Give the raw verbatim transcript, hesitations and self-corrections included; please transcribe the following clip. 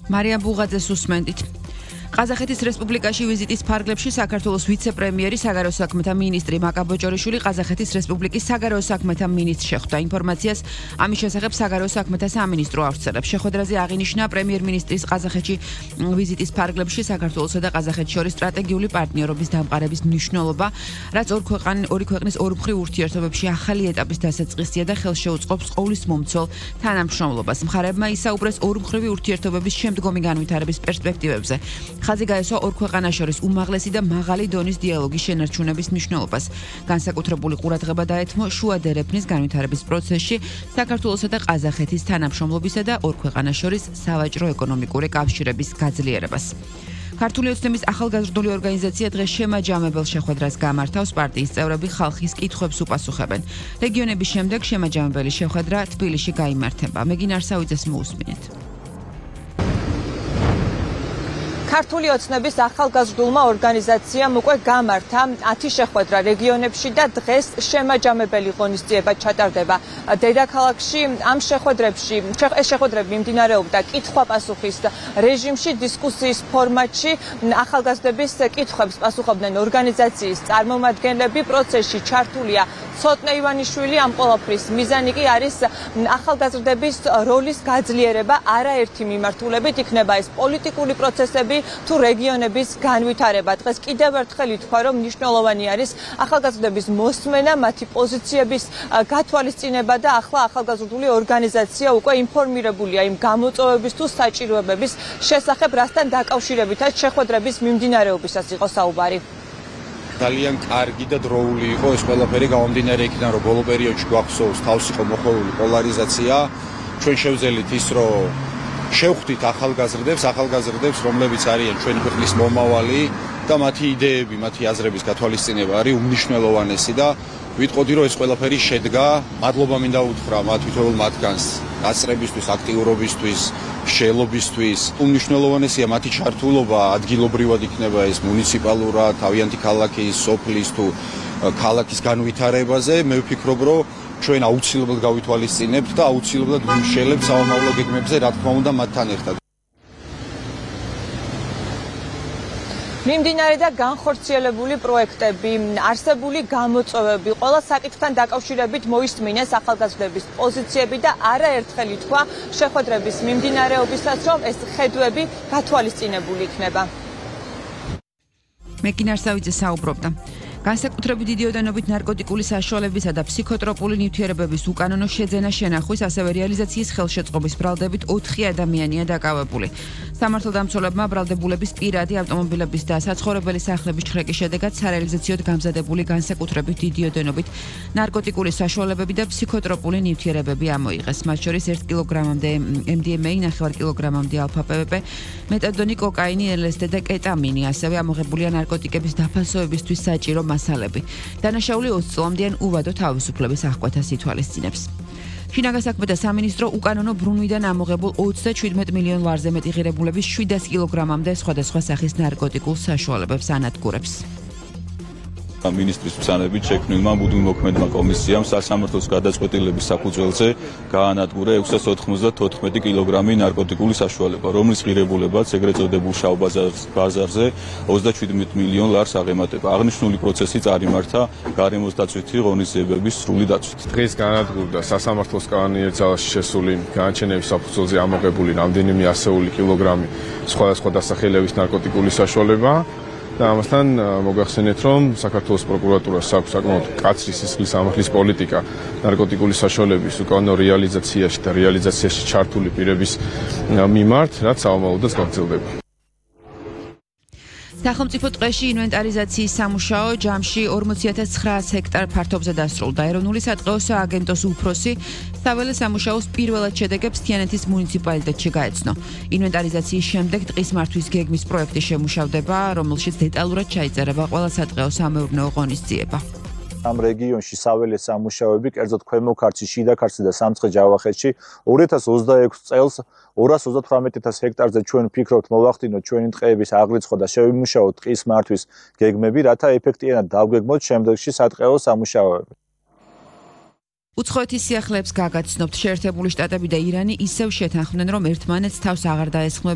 მარიამ ბუღაძეს უსმენდით. ყაზახეთის რესპუბლიკაში ვიზიტის ფარგლებში საქართველოს ვიცე-პრემიერი საგარეო საქმეთა მინისტრი მაკა ბოჭორიშვილი ყაზახეთის რესპუბლიკის საგარეო საქმეთა მინისტრს შეხვდა. ინფორმაციას ამის შესახებ საგარეო საქმეთა სამინისტრო ავრცელებს. შეხვედრაზე აღინიშნა პრემიერ-მინისტრის ყაზახეთში ვიზიტის ფარგლებში საქართველოსა და ყაზახეთს შორის სტრატეგიული პარტნიორობის დამყარების მნიშვნელობა, რაც ორ ქვეყან ორი ქვეყნის ორმხრივ ურთიერთობებში ახალი ეტაპის დასაწყისია და ხელს შეუწყობს ყოვლის მომცველ თანამშრომლობას. მხარეებმა ისაუბრეს ორმხრივი ურთიერთობების შემდგომი განვითარების პერსპექტივებზე. ხაზი გაესვა ორ ქვეყანას შორის უმაღლესი და მაღალი დონის დიალოგის შენარჩუნების მნიშვნელობას. განსაკუთრებული ყურადღება დაეთმო შუა დერეფნის განვითარების პროცესში საქართველოსა და ყაზახეთის თანამშრომლობისა და ორ ქვეყანას შორის სავაჭრო-ეკონომიკური კავშირების გაძლიერებას. ქართული ოცნების ახალგაზრდული ორგანიზაცია დღეს შემაჯამებელ შეხვედრას გამართავს. პარტიის წევრები ხალხის კითხვებს უპასუხებენ. რეგიონების შემდეგ შემაჯამებელი შეხვედრა თბილისში გაიმართება. მეგინ არსავიძეს მოусმინეთ. ქართული ოცნების ახალგაზრდულმა ორგანიზაციამ უკვე გამართა ათი შეხვედრა რეგიონებში და დღეს შემაჯამებელი ღონისძიება ჩატარდება დედაქალაქში. ამ შეხვედრებში ეს შეხვედრები მიმდინარეობდა კითხვა-პასუხის რეჟიმში, დისკუსიის ფორმატში. ახალგაზრდების კითხვებს პასუხობდნენ ორგანიზაციის წარმომადგენლები. პროცესში ჩართულია ცოტნე ივანიშვილი. ამ ყველაფრის მიზანი კი არის ახალგაზრდების როლის გაძლიერება. არაერთი მიმართულებით იქნება ეს პოლიტიკური პროცესები თუ რეგიონების განვითარება. დღეს კიდევ ერთხელ ითქვა, რომ მნიშვნელოვანი არის ახალგაზრდების მოსმენა, მათი პოზიციების გათვალისწინება და ახლა ახალგაზრდული ორგანიზაცია უკვე ინფორმირებულია იმ გამოწვევების თუ საჭიროებების შესახებ, რასთან დაკავშირებითაც შეხვედრების მიმდინარეობისას იყო საუბარი. ძალიან კარგი და დროული იყო ეს ყველაფერი გამომდინარე იქიდან, რომ ბოლო პერიოდში გვახსოვს თავს იყო მოხეული პოლარიზაცია. ჩვენ შევძელით ის, რომ შევხვდით ახალგაზრდებს, ახალგაზრდებს, რომლებიც არიან ჩვენი ქვეყნის მომავალი და მათი იდეები, მათი აზრების გათვალისწინება არის უმნიშვნელოვანესი და ვიტყოდი, რომ ეს ყველაფერი შედგა. მადლობა მინდა უთხრა მათ თითოეულ მათგანს გასწრებისთვის, აქტიურობისთვის, მსჯელობისთვის. უმნიშვნელოვანესია მათი ჩართულობა ადგილობრივად იქნება ეს მუნიციპალურად, თავიანთი ქალაქის, სოფლის თუ ქალაქის განვითარებაზე. მე ვფიქრობ, რომ ჩვენ აუცილებლად გავითვალისწინებთ და აუცილებლად ვიმშელებთ საომავლო გეგმებზე, რა თქმა უნდა, მათთან ერთად. მიმდინარე და განხორციელებული პროექტები, არსებული გამოწვევები, ყველა საკითხთან დაკავშირებით მოისმინეს ახალგაზრდების პოზიციები და არაერთხელ ითქვა შეხვედრების მიმდინარეობისას, რომ ეს ხედვები გათვალისწინებული იქნება. მეგინ არსავიძე საუბრობდა. განსაკუთრებით დიდი ოდენობით ნარკოტიკული საშუალებისა და ფსიქოტროპული ნივთიერებების უკანონო შეძენა შენახვის, ასევე რეალიზაციის ხელშეწყობის ბრალდებით ოთხი ადამიანია დაკავებული. სამართალდამცველებმა ბრალდებულების პირადი ავტომობილების და საცხოვრებელი სახლების ჩხრეკის შედეგად სარეალიზაციოდ გამზადებული განსაკუთრებით დიდი ოდენობით ნარკოტიკული საშუალებები და ფსიქოტროპული ნივთიერებები ამოიღეს. მათ შორის ერთ კილოგრამამდე ემ დი ემ ეი, ნახევარ კილოგრამამდე ალფა პე ვე პე, მეტადონი, კოკაინი, ელ ეს დი და კეტამინი, ასევე ამოღებულია ნარკოტიკების დაფასოებისთვის საჭირო მასალები. დანაშაული ოცი წლამდიან უვადო თავისუფლების აღკვეთას ითვალისწინებს. შინაგან საქმეთა სამინისტრო უკანონო ბრუნვიდან ამოღებულ ოცდაჩვიდმეტ მილიონ ლარზე მეტი ღირებულების შვიდას კილოგრამამდე სხვადასხვა სახის ნარკოტიკულ საშუალებებს ანადგურებს. მინისტრის ბრძანებით შექმნილმა მუდმივმოქმედმა კომისიამ სასამართლოს გადაწყვეტილების საფუძველზე გაანადგურა ექვსას ოთხმოცდათოთხმეტი კილოგრამი ნარკოტიკული საშუალება, რომლის ღირებულებაც ეგრეთ წოდებულ შავ ბაზარზე ოცდაჩვიდმეტ მილიონ ლარს აღემატება. აღნიშნული პროცესი წარიმართა გარემოს დაცვითი ღონისძიებების სრული დაცვით. დღეს გაანადგურდა სასამართლოს კანონიერ ძალაში შესული განაჩენების საფუძველზე ამოღებული რამდენიმე ასეული კილოგრამი სხვადასხვა დასახელების ნარკოტიკული საშუალება. და ამასთან მოგახსენეთ, რომ საქართველოს პროკურატურას აქვს საკმაოდ მკაცრი სისხლის ამახლის პოლიტიკა ნარკოტიკული საშუალების უკანონო რეალიზაციაში და რეალიზაციაში ჩართული პირების მიმართ, რაც საომავლოდაც გაგრძელდება. სახელმწიფო ტყეში ინვენტარიზაციის სამუშაო ჯამში ორმოცი ათას ცხრაას ჰექტარ ფართობზე დასრულდა. ეროვნული სატყეო სააგენტოს უფროსი საველე სამუშაოს პირველად შედეგებს თიანეთის მუნიციპალიტეტში გაეცნო. ინვენტარიზაციის შემდეგ ტყის მართვის გეგმის პროექტი შემუშავდება, რომელშიც დეტალურად ჩაიწერება ყველა სატყეო სამეურნეო ღონისძიება. ამ რეგიონში საველე სამუშაოები, კერძოდ ქვემო ქართლში, შიდა ქართლში და სამცხე-ჯავახეთში ორი ათას ოცდაექვსი წელს ორას ოცდათვრამეტ ათას ჰექტარზე ჩვენ ვფიქრობთ მოვახდინოთ ჩვენი ტყეების აღრიცხვა და შევიმუშაოთ ტყის მართვის გეგმები, რათა ეფექტიანად დავგეგმოთ შემდეგში სატყეო სამუშაოები. უცხოეთის სიახლეებს გაგაცნობთ, შეერთებული შტატები და ირანი ისევ შეთანხმდნენ, რომ ერთმანეთს თავს აღარ დაესხმებიან